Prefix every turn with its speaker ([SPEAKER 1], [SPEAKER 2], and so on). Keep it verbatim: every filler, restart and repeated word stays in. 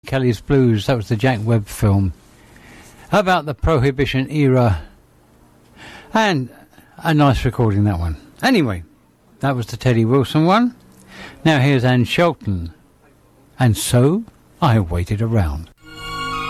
[SPEAKER 1] Kelly's Blues. That was the Jack Webb film about the Prohibition era, and a nice recording, that one. Anyway, that was the Teddy Wilson one. Now here's Ann Shelton, and So I Waited Around.